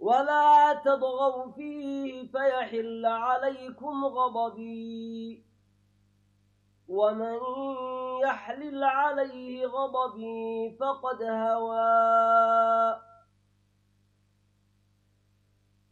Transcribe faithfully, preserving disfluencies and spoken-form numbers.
ولا تطغوا فيه فيحل عليكم غضبي ومن يحلل عليه غضبي فقد هوى